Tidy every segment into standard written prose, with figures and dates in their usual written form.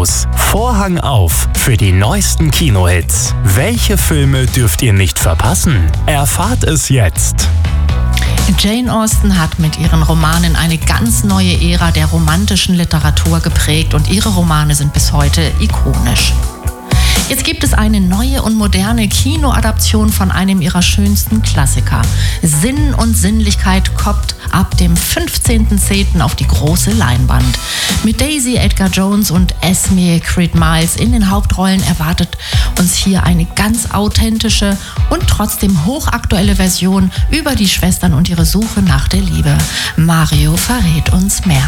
Kinos. Vorhang auf für die neuesten Kinohits. Welche Filme dürft ihr nicht verpassen? Erfahrt es jetzt. Jane Austen hat mit ihren Romanen eine ganz neue Ära der romantischen Literatur geprägt und ihre Romane sind bis heute ikonisch. Jetzt gibt es eine neue und moderne Kinoadaption von einem ihrer schönsten Klassiker. Sinn und Sinnlichkeit kommt ab dem 15.10. auf die große Leinwand. Mit Daisy Edgar Jones und Esme Creed Miles in den Hauptrollen erwartet uns hier eine ganz authentische und trotzdem hochaktuelle Version über die Schwestern und ihre Suche nach der Liebe. Mario verrät uns mehr.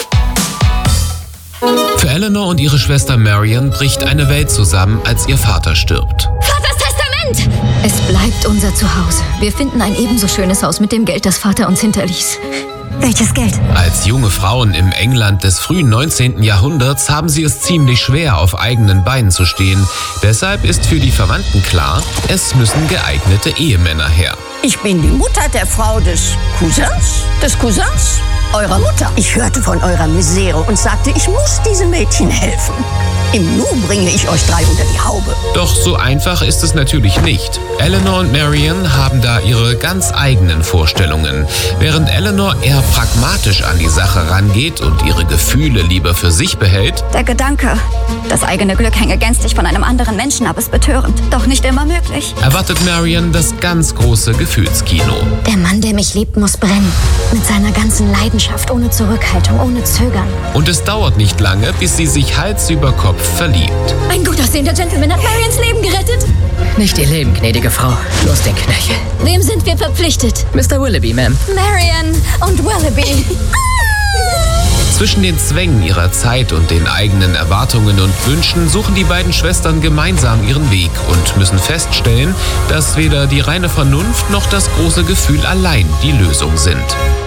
Für Eleanor und ihre Schwester Marion bricht eine Welt zusammen, als ihr Vater stirbt. Vaters Testament! Es bleibt unser Zuhause. Wir finden ein ebenso schönes Haus mit dem Geld, das Vater uns hinterließ. Welches Geld? Als junge Frauen im England des frühen 19. Jahrhunderts haben sie es ziemlich schwer, auf eigenen Beinen zu stehen. Deshalb ist für die Verwandten klar, es müssen geeignete Ehemänner her. Ich bin die Mutter der Frau des Cousins, eurer Mutter. Ich hörte von eurer Misere und sagte, ich muss diesem Mädchen helfen. Im Nu bringe ich euch 3 unter die Haube. Doch so einfach ist es natürlich nicht. Eleanor und Marion haben da ihre ganz eigenen Vorstellungen. Während Eleanor eher pragmatisch an die Sache rangeht und ihre Gefühle lieber für sich behält, Der Gedanke, das eigene Glück hänge gänzlich von einem anderen Menschen ab, ist betörend. Doch nicht immer möglich. erwartet Marion das ganz große Gefühlskino. Der Mann, der mich liebt, muss brennen. Mit seiner ganzen Leidenschaft, ohne Zurückhaltung, ohne Zögern. Und es dauert nicht lange, bis sie sich Hals über Kopf verliebt. Ein gut aussehender Gentleman hat Marions Leben gerettet. Nicht Ihr Leben, gnädige Frau. Bloß den Knöchel. Wem sind wir verpflichtet? Mr. Willoughby, Ma'am. Marion und Willoughby. Zwischen den Zwängen ihrer Zeit und den eigenen Erwartungen und Wünschen suchen die beiden Schwestern gemeinsam ihren Weg und müssen feststellen, dass weder die reine Vernunft noch das große Gefühl allein die Lösung sind.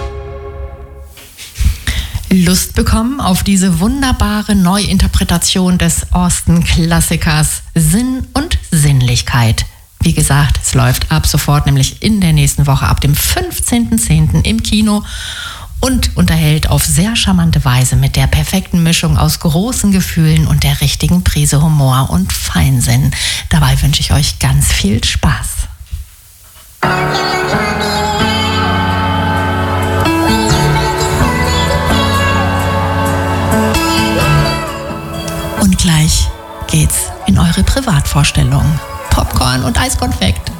Lust bekommen auf diese wunderbare Neuinterpretation des Austen-Klassikers Sinn und Sinnlichkeit. Wie gesagt, es läuft ab sofort, nämlich in der nächsten Woche ab dem 15.10. im Kino und unterhält auf sehr charmante Weise mit der perfekten Mischung aus großen Gefühlen und der richtigen Prise Humor und Feinsinn. Dabei wünsche ich euch ganz viel Spaß. Und gleich geht's in eure Privatvorstellung. Popcorn und Eiskonfekt.